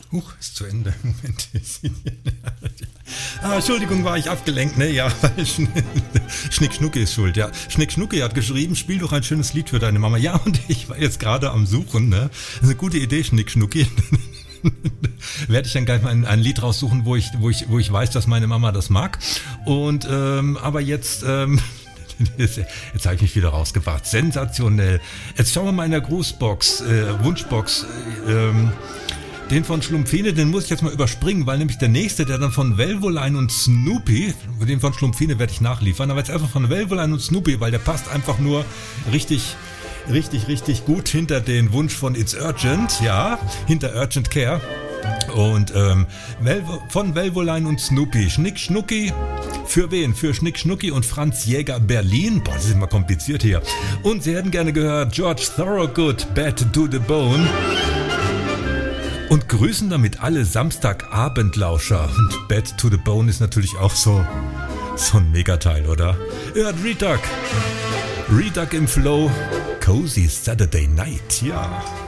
Huch, ist zu Ende. Moment. Entschuldigung, war ich abgelenkt, ne? Ja, weil Schnick Schnucki ist schuld, ja. Schnick Schnucki hat geschrieben, spiel doch ein schönes Lied für deine Mama. Ja, und ich war jetzt gerade am Suchen, ne? Das ist eine gute Idee, Schnick Schnucki. Werde ich dann gleich mal ein Lied raussuchen, wo ich weiß, dass meine Mama das mag. Und, aber jetzt jetzt habe ich mich wieder rausgebracht. Sensationell. Jetzt schauen wir mal in der Grußbox, Wunschbox, den von Schlumpfine, den muss ich jetzt mal überspringen, weil nämlich der nächste, der dann von Velvoline und Snoopy, den von Schlumpfine werde ich nachliefern, aber jetzt einfach von Velvoline und Snoopy, weil der passt einfach nur richtig gut hinter den Wunsch von It's Urgent, ja, hinter Urgent Care. Und von Velvoline und Snoopy, Schnick Schnucki, für wen? Für Schnick Schnucki und Franz Jäger Berlin. Boah, das ist immer kompliziert hier. Und Sie hätten gerne gehört George Thorogood, Bad to the Bone. Und grüßen damit alle Samstagabendlauscher. Und Bad to the Bone ist natürlich auch so ein Megateil, oder? Hört Reduck im Flow. Cozy Saturday Night, ja.